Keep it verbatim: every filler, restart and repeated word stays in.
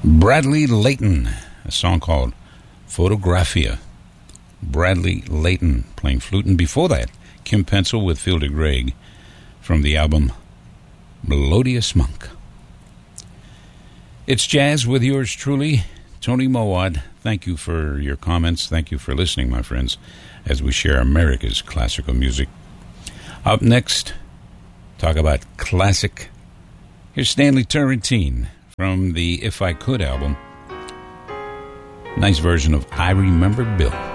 Bradley Layton, a song called Photographia. Bradley Layton playing flute, and before that, Kim Pencil with Phil DeGreg from the album Melodious Monk. It's Jazz with yours truly, Tony Mowat. Thank you for your comments. Thank you for listening, my friends, as we share America's classical music. Up next, talk about classic. Here's Stanley Turrentine from the If I Could album. Nice version of I Remember Bill.